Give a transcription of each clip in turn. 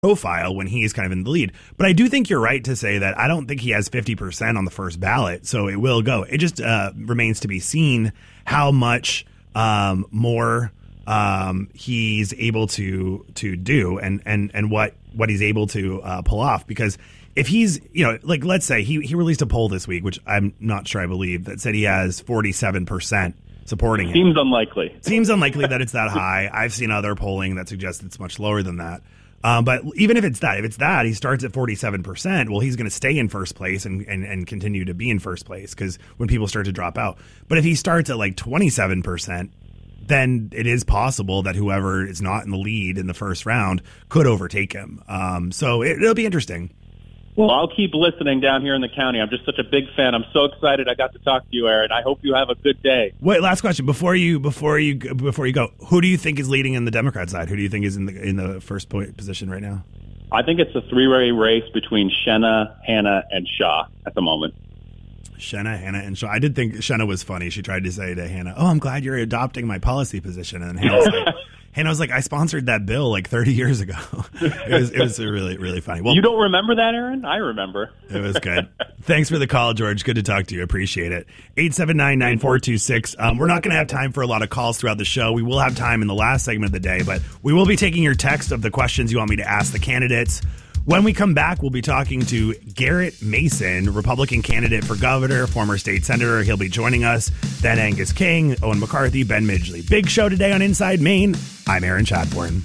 profile when he's kind of in the lead. But I do think you're right to say that I don't think he has 50% on the first ballot, so it will go. It just remains to be seen how much more he's able to do and what he's able to pull off. Because if he's, like, let's say he released a poll this week, which I'm not sure I believe, that said he has 47% supporting him. Seems unlikely. Seems unlikely that it's that high. I've seen other polling that suggests it's much lower than that. But even if it's that, he starts at 47%. Well, he's going to stay in first place and continue to be in first place because when people start to drop out. But if he starts at like 27%, then it is possible that whoever is not in the lead in the first round could overtake him. So it'll be interesting. Well, I'll keep listening down here in the county. I'm just such a big fan. I'm so excited I got to talk to you, Aaron. I hope you have a good day. Wait, last question before you go. Who do you think is leading in the Democrat side? Who do you think is in the first position right now? I think it's a three-way race between Shenna, Hannah, and Shaw at the moment. Shenna, Hannah, and Shaw. I did think Shenna was funny. She tried to say to Hannah, "Oh, I'm glad you're adopting my policy position," and Hannah was like, I sponsored that bill like 30 years ago. It was really, really funny. Well, you don't remember that, Aaron? I remember. It was good. Thanks for the call, George. Good to talk to you. Appreciate it. 879-9426. We're not going to have time for a lot of calls throughout the show. We will have time in the last segment of the day, but we will be taking your text of the questions you want me to ask the candidates. When we come back, we'll be talking to Garrett Mason, Republican candidate for governor, former state senator. He'll be joining us. Then Angus King, Owen McCarthy, Ben Midgley. Big show today on Inside Maine. I'm Aaron Chadbourne.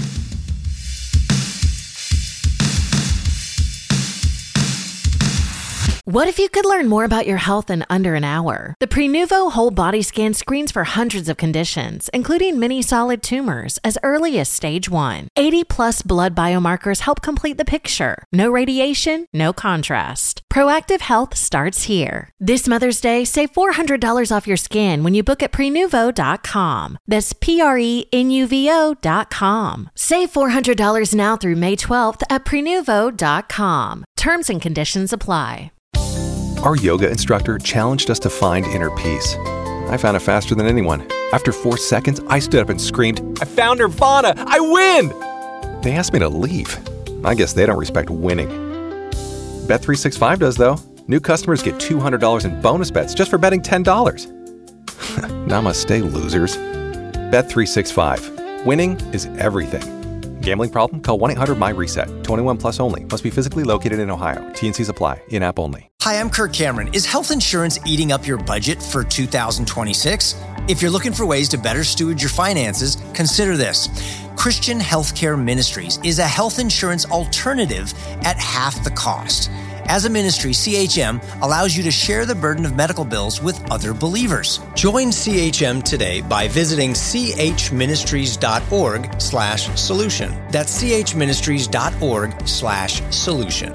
What if you could learn more about your health in under an hour? The Prenuvo Whole Body Scan screens for hundreds of conditions, including many solid tumors, as early as stage 1. 80-plus blood biomarkers help complete the picture. No radiation, no contrast. Proactive health starts here. This Mother's Day, save $400 off your scan when you book at Prenuvo.com. That's Prenuvo.com. Save $400 now through May 12th at Prenuvo.com. Terms and conditions apply. Our yoga instructor challenged us to find inner peace. I found it faster than anyone. After 4 seconds, I stood up and screamed, "I found Nirvana! I win!" They asked me to leave. I guess they don't respect winning. Bet365 does, though. New customers get $200 in bonus bets just for betting $10. Namaste, losers. Bet365. Winning is everything. Gambling problem? Call 1-800-MY-RESET. 21 plus only. Must be physically located in Ohio. T&Cs apply. In-app only. Hi, I'm Kirk Cameron. Is health insurance eating up your budget for 2026? If you're looking for ways to better steward your finances, consider this. Christian Healthcare Ministries is a health insurance alternative at half the cost. As a ministry, CHM allows you to share the burden of medical bills with other believers. Join CHM today by visiting chministries.org/solution. That's chministries.org/solution.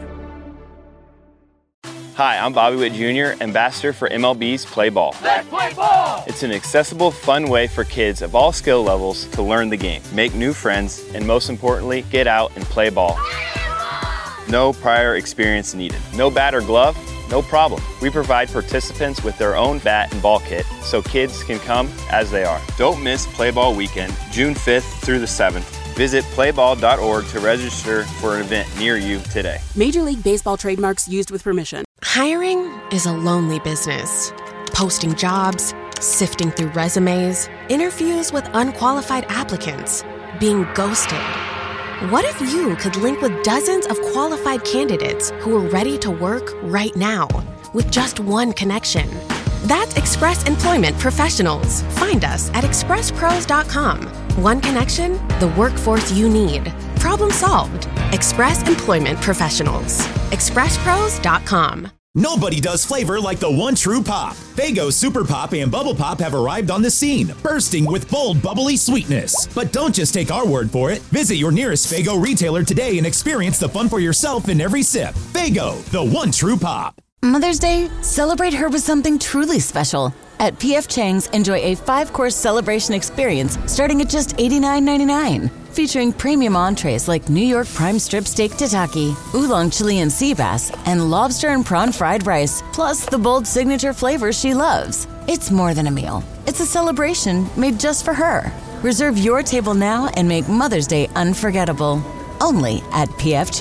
Hi, I'm Bobby Witt Jr., ambassador for MLB's Play Ball. Let's play ball! It's an accessible, fun way for kids of all skill levels to learn the game, make new friends, and most importantly, get out and play ball. No prior experience needed. No bat or glove? No problem. We provide participants with their own bat and ball kit so kids can come as they are. Don't miss Play Ball Weekend, June 5th through the 7th. Visit playball.org to register for an event near you today. Major League Baseball trademarks used with permission. Hiring is a lonely business. Posting jobs, sifting through resumes, interviews with unqualified applicants, being ghosted. What if you could link with dozens of qualified candidates who are ready to work right now with just one connection? That's Express Employment Professionals. Find us at expresspros.com. One connection, the workforce you need. Problem solved. Express Employment Professionals. expresspros.com. Nobody does flavor like the one true pop. Faygo Super Pop and Bubble Pop have arrived on the scene, bursting with bold, bubbly sweetness. But don't just take our word for it. Visit your nearest Faygo retailer today and experience the fun for yourself in every sip. Faygo, the one true pop. Mother's Day, celebrate her with something truly special. At P.F. Chang's, enjoy a 5-course celebration experience starting at just $89.99. Featuring premium entrees like New York prime strip steak tataki, oolong Chilean sea bass, and lobster and prawn fried rice, plus the bold signature flavors she loves. It's more than a meal. It's a celebration made just for her. Reserve your table now and make Mother's Day unforgettable. Only at PF Chang's.